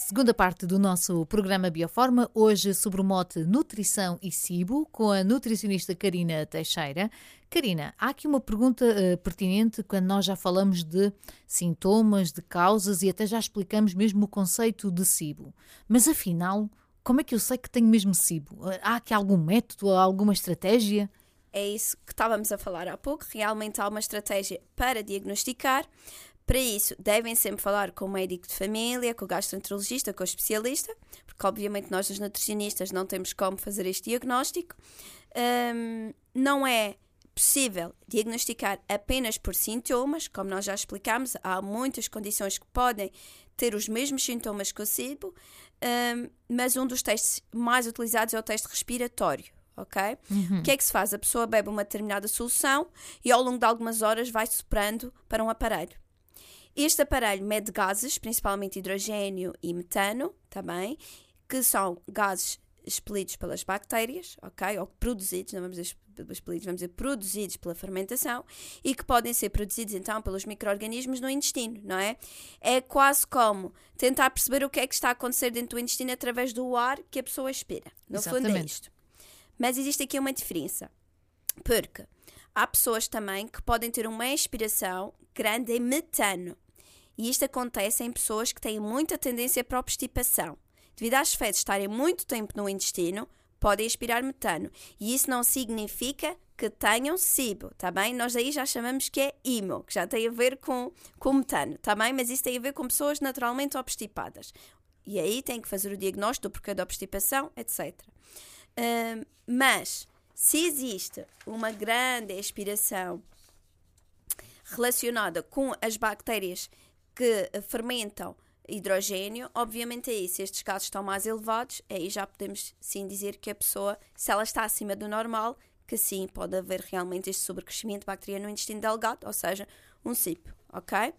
Segunda parte do nosso programa Bioforma, hoje sobre o mote Nutrição e SIBO, com a nutricionista Carina Teixeira. Carina, há aqui uma pergunta pertinente quando nós já falamos de sintomas, de causas e até já explicamos mesmo o conceito de SIBO. Mas afinal, como é que eu sei que tenho mesmo SIBO? Há aqui algum método, alguma estratégia? É isso que estávamos a falar há pouco. Realmente há uma estratégia para diagnosticar. Para isso, devem sempre falar com o médico de família, com o gastroenterologista, com o especialista, porque obviamente nós, os nutricionistas, não temos como fazer este diagnóstico. Não é possível diagnosticar apenas por sintomas, como nós já explicámos, há muitas condições que podem ter os mesmos sintomas que o SIBO, mas um dos testes mais utilizados é o teste respiratório. Okay? O que é que se faz? A pessoa bebe uma determinada solução e ao longo de algumas horas vai soprando para um aparelho. Este aparelho mede gases, principalmente hidrogênio e metano, também, que são gases expelidos pelas bactérias, ok? Ou produzidos, não vamos dizer expelidos, vamos dizer produzidos pela fermentação e que podem ser produzidos então pelos micro-organismos no intestino, não é? É quase como tentar perceber o que é que está a acontecer dentro do intestino através do ar que a pessoa expira. No fundo é isto. Mas existe aqui uma diferença, porque há pessoas também que podem ter uma expiração grande em metano. E isto acontece em pessoas que têm muita tendência para obstipação. Devido às fezes estarem muito tempo no intestino, podem expirar metano. E isso não significa que tenham SIBO, tá bem? Nós aí já chamamos que é IMO, que já tem a ver com metano, tá bem? Mas isso tem a ver com pessoas naturalmente obstipadas. E aí tem que fazer o diagnóstico do porquê da obstipação, etc. Mas se existe uma grande expiração relacionada com as bactérias que fermentam hidrogênio, obviamente é isso, estes casos estão mais elevados, aí já podemos sim dizer que a pessoa, se ela está acima do normal, que sim, pode haver realmente este sobrecrescimento de bactéria no intestino delgado, ou seja, um SIBO, ok?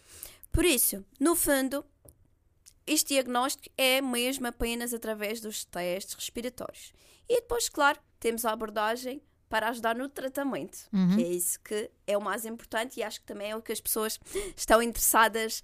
Por isso, no fundo, este diagnóstico é mesmo apenas através dos testes respiratórios. E depois, claro, temos a abordagem para ajudar no tratamento, que é isso que é o mais importante e acho que também é o que as pessoas estão interessadas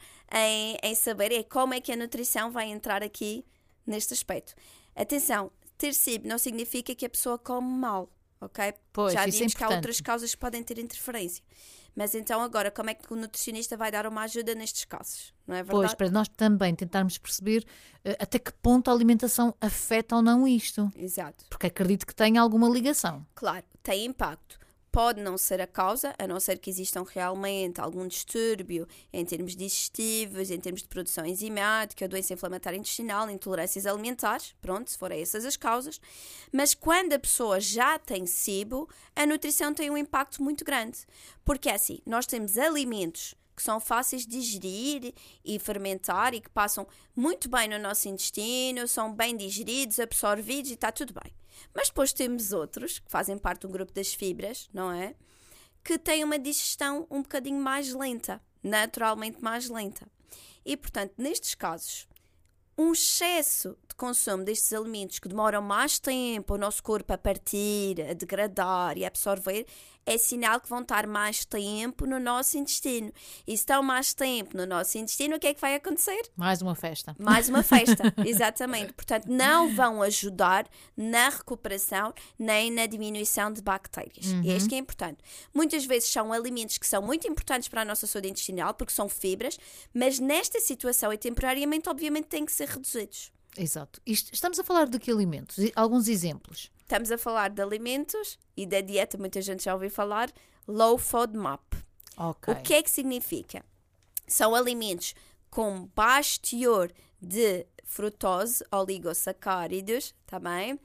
em saber, é como é que a nutrição vai entrar aqui neste aspecto. Atenção, ter SIBO não significa que a pessoa come mal, ok? Pois, já isso é vimos que há importante. outras causas que podem ter interferência. Mas então agora, como é que o nutricionista vai dar uma ajuda nestes casos? Não é verdade? Pois, para nós também tentarmos perceber até que ponto a alimentação afeta ou não isto. Exato. Porque acredito que tenha alguma ligação. Claro, tem impacto. Pode não ser a causa, a não ser que existam realmente algum distúrbio em termos digestivos, em termos de produção enzimática, doença inflamatória intestinal, intolerâncias alimentares, pronto, se forem essas as causas. Mas quando a pessoa já tem SIBO, a nutrição tem um impacto muito grande. Porque é assim, nós temos alimentos que são fáceis de digerir e fermentar e que passam muito bem no nosso intestino, são bem digeridos, absorvidos e está tudo bem. Mas depois temos outros, que fazem parte do grupo das fibras, não é? Que têm uma digestão um bocadinho mais lenta, naturalmente mais lenta. E, portanto, nestes casos, um excesso de consumo destes alimentos que demoram mais tempo o nosso corpo a partir, a degradar e a absorver, é sinal que vão estar mais tempo no nosso intestino. E se estão mais tempo no nosso intestino, o que é que vai acontecer? Mais uma festa. Mais uma festa, exatamente. Portanto, não vão ajudar na recuperação nem na diminuição de bactérias. E isto que é importante. Muitas vezes são alimentos que são muito importantes para a nossa saúde intestinal, porque são fibras, mas nesta situação e temporariamente, obviamente, têm que ser reduzidos. Exato. Estamos a falar de que alimentos? Alguns exemplos. Estamos a falar de alimentos e da dieta, muita gente já ouviu falar, Low FODMAP. Ok. O que é que significa? São alimentos com baixo teor de frutose, oligossacáridos, tá bem?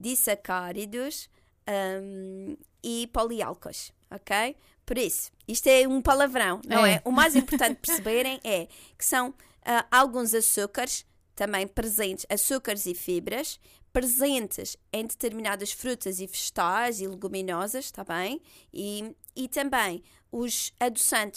Disacáridos e poliálcoois, ok? Por isso, isto é um palavrão, não é? O mais importante perceberem é que são alguns açúcares também presentes, açúcares e fibras, presentes em determinadas frutas e vegetais e leguminosas, tá bem? E também os adoçantes,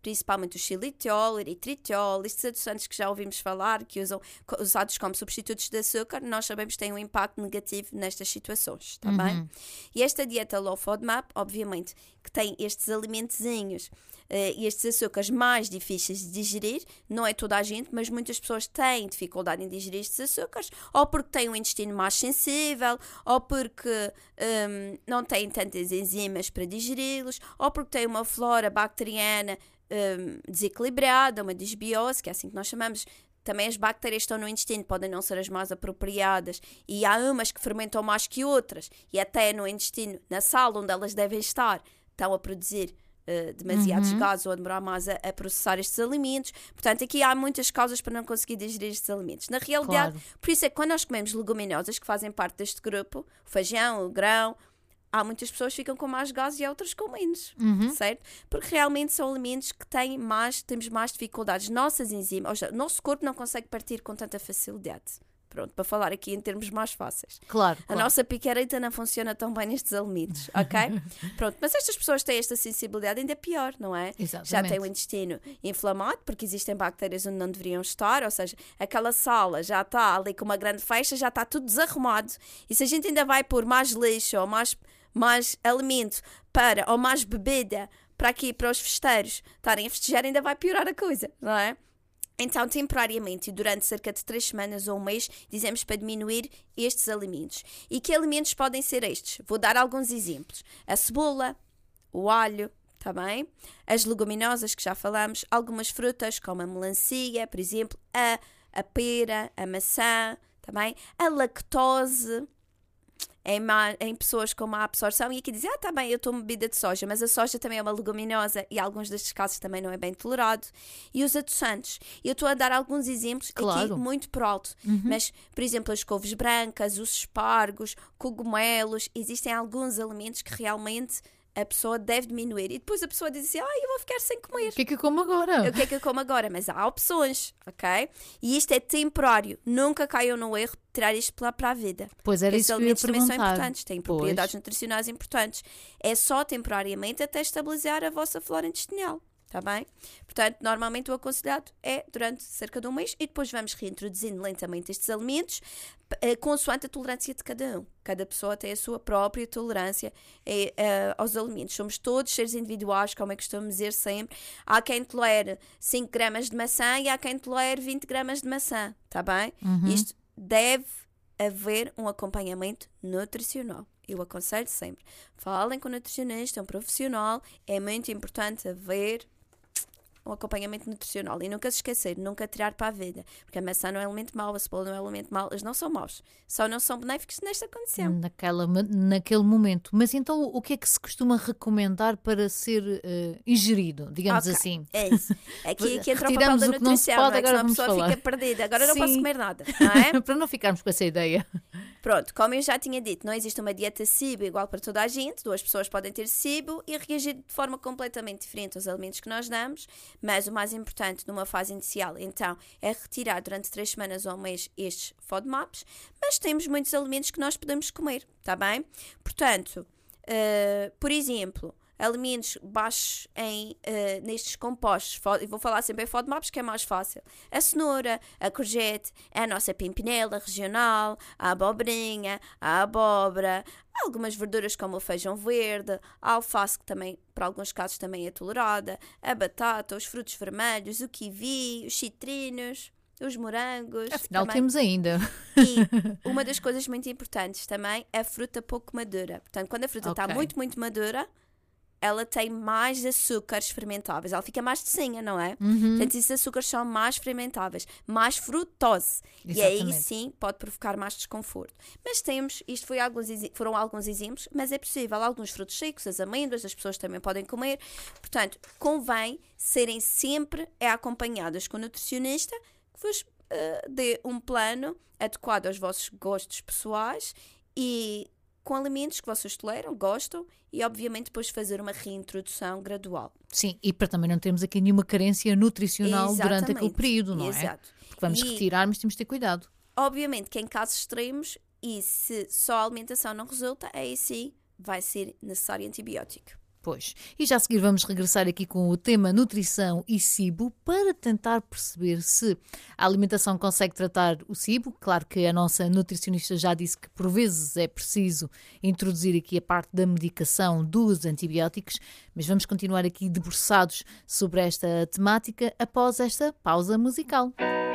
principalmente o xilitol, eritritol, estes adoçantes que já ouvimos falar, que usados como substitutos de açúcar, nós sabemos que têm um impacto negativo nestas situações, está bem? E esta dieta low FODMAP, obviamente, que tem estes alimentozinhos e estes açúcares mais difíceis de digerir, não é toda a gente, mas muitas pessoas têm dificuldade em digerir estes açúcares, ou porque têm um intestino mais sensível, ou porque não têm tantas enzimas para digeri-los, ou porque têm uma flora bacteriana desequilibrada, uma disbiose, que é assim que nós chamamos. Também as bactérias que estão no intestino podem não ser as mais apropriadas e há umas que fermentam mais que outras e até no intestino, na sala onde elas devem estar, estão a produzir demasiados gases ou a demorar mais a processar estes alimentos. Portanto, aqui há muitas causas para não conseguir digerir estes alimentos. Na realidade, por isso é que quando nós comemos leguminosas que fazem parte deste grupo, o feijão, o grão, há muitas pessoas que ficam com mais gases e há outras com menos, certo? Porque realmente são alimentos que temos mais dificuldades. Nossas enzimas, ou seja, o nosso corpo não consegue partir com tanta facilidade. Pronto, para falar aqui em termos mais fáceis. Claro. A nossa picareta não funciona tão bem nestes alimentos, ok? Pronto, mas estas pessoas têm esta sensibilidade ainda pior, não é? Exatamente. Já têm o intestino inflamado, porque existem bactérias onde não deveriam estar, ou seja, aquela sala já está ali com uma grande faixa, já está tudo desarrumado. E se a gente ainda vai pôr mais lixo ou mais alimento ou mais bebida para os festeiros estarem a festejar, ainda vai piorar a coisa, não é? Então, temporariamente e durante cerca de 3 semanas ou um mês, dizemos para diminuir estes alimentos. E que alimentos podem ser estes? Vou dar alguns exemplos. A cebola, o alho, tá bem? As leguminosas que já falamos, algumas frutas como a melancia, por exemplo, a pera, a maçã, tá bem? A lactose, em pessoas com má absorção, e aqui dizem, tá bem, eu tomo bebida de soja, mas a soja também é uma leguminosa e em alguns destes casos também não é bem tolerado. E os adoçantes, eu estou a dar alguns exemplos aqui muito por alto, mas, por exemplo, as couves brancas, os espargos, cogumelos, existem alguns alimentos que realmente a pessoa deve diminuir. E depois a pessoa diz assim, eu vou ficar sem comer. O que é que eu como agora? O que é que eu como agora? Mas há opções, ok? E isto é temporário. Nunca caiam no erro de tirar isto para a vida. Pois era isso que eu ia perguntar. Também são importantes, têm propriedades nutricionais importantes. É só temporariamente até estabilizar a vossa flora intestinal. Está bem? Portanto, normalmente o aconselhado é durante cerca de um mês e depois vamos reintroduzindo lentamente estes alimentos consoante a tolerância de cada um. Cada pessoa tem a sua própria tolerância aos alimentos. Somos todos seres individuais, como é que costumo dizer sempre. Há quem tolere 5 gramas de maçã e há quem tolere 20 gramas de maçã. Está bem? Isto deve haver um acompanhamento nutricional. Eu aconselho sempre. Falem com o nutricionista, um profissional. É muito importante haver um acompanhamento nutricional. E nunca se esquecer, nunca tirar para a vida. Porque a maçã não é alimento mau, a cebola não é alimento mau. Eles não são maus. Só não são benéficos nesta condição. Naquele momento. Mas então o que é que se costuma recomendar para ser ingerido, digamos assim? É isso. Aqui entra o papel da nutrição, pode, agora a pessoa fica perdida. Agora não posso comer nada, não é? Para não ficarmos com essa ideia. Pronto, como eu já tinha dito, não existe uma dieta SIBO igual para toda a gente. 2 pessoas podem ter SIBO e reagir de forma completamente diferente aos alimentos que nós damos, mas o mais importante numa fase inicial, então, é retirar durante 3 semanas ou um mês estes FODMAPs, mas temos muitos alimentos que nós podemos comer, tá bem? Portanto, por exemplo, alimentos baixos nestes compostos, vou falar sempre em FODMAPs que é mais fácil, a cenoura, a courgette, a nossa pimpinela regional, a abobrinha, a abóbora, algumas verduras como o feijão verde, a alface que também, para alguns casos também é tolerada, a batata, os frutos vermelhos, o kiwi, os citrinos, os morangos. Afinal também. Temos ainda. E uma das coisas muito importantes também é a fruta pouco madura. Portanto, quando a fruta está muito, muito madura, ela tem mais açúcares fermentáveis. Ela fica mais docinha, não é? Portanto, esses açúcares são mais fermentáveis, mais frutose. Exatamente. E aí sim pode provocar mais desconforto. Mas isto foram alguns exemplos, mas é possível. Alguns frutos secos, as amêndoas, as pessoas também podem comer. Portanto, convém serem sempre acompanhadas com o nutricionista que vos dê um plano adequado aos vossos gostos pessoais e com alimentos que vocês toleram, gostam e obviamente depois fazer uma reintrodução gradual. Sim, e para também não termos aqui nenhuma carência nutricional durante aquele período, não é? Exato. Porque vamos retirar, mas temos de ter cuidado. Obviamente que em casos extremos e se só a alimentação não resulta, aí sim vai ser necessário antibiótico. Pois. E já a seguir vamos regressar aqui com o tema nutrição e SIBO para tentar perceber se a alimentação consegue tratar o SIBO. Claro que a nossa nutricionista já disse que por vezes é preciso introduzir aqui a parte da medicação dos antibióticos, mas vamos continuar aqui debruçados sobre esta temática após esta pausa musical.